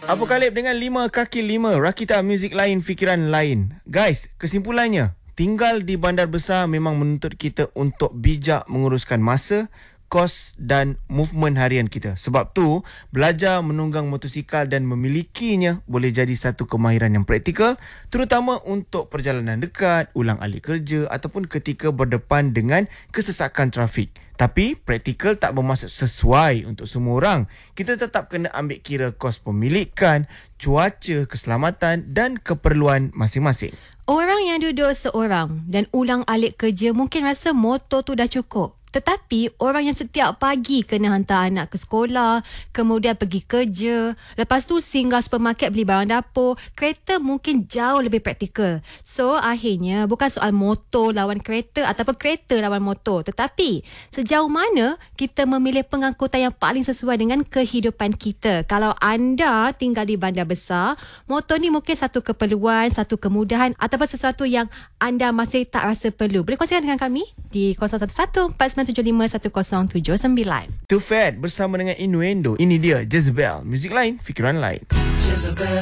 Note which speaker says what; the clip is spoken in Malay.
Speaker 1: Apokalip dengan 5 kaki 5. Rakita, muzik lain, fikiran lain. Guys, kesimpulannya, tinggal di bandar besar memang menuntut kita untuk bijak menguruskan masa, kos dan movement harian kita. Sebab tu, belajar menunggang motosikal dan memilikinya boleh jadi satu kemahiran yang praktikal, terutama untuk perjalanan dekat, ulang-alik kerja ataupun ketika berdepan dengan kesesakan trafik. Tapi praktikal tak bermaksud sesuai untuk semua orang. Kita tetap kena ambil kira kos pemilikan, cuaca, keselamatan dan keperluan masing-masing.
Speaker 2: Orang yang duduk seorang dan ulang alik kerja mungkin rasa motor tu dah cukup. Tetapi orang yang setiap pagi kena hantar anak ke sekolah, kemudian pergi kerja, lepas tu singgah supermarket beli barang dapur, kereta mungkin jauh lebih praktikal. So akhirnya bukan soal motor lawan kereta ataupun kereta lawan motor, tetapi sejauh mana kita memilih pengangkutan yang paling sesuai dengan kehidupan kita. Kalau anda tinggal di bandar besar, motor ni mungkin satu keperluan, satu kemudahan ataupun sesuatu yang anda masih tak rasa perlu. Boleh kongsikan dengan kami di 0114951079.
Speaker 1: Too Fat bersama dengan Innuendo. Ini dia Jezebel, muzik lain, fikiran lain. Jezebel.